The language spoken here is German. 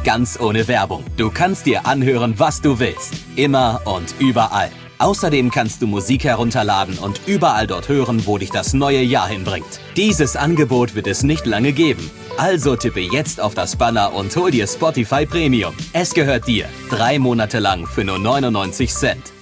ganz ohne Werbung. Du kannst dir anhören, was du willst. Immer und überall. Außerdem kannst du Musik herunterladen und überall dort hören, wo dich das neue Jahr hinbringt. Dieses Angebot wird es nicht lange geben. Also tippe jetzt auf das Banner und hol dir Spotify Premium. Es gehört dir. 3 Monate lang für nur 99 Cent.